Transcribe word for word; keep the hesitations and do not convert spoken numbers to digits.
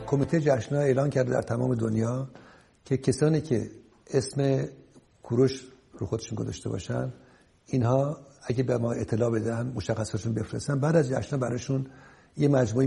کمیته جشن‌ها اعلان کرده در تمام دنیا که کسانی که اسم کوروش رو خودشون گذاشته باشن، اینها اگه به ما اطلاع بدن، مشخصاتشون بفرستن، بعد از جشن‌ها براشون یه مجموعه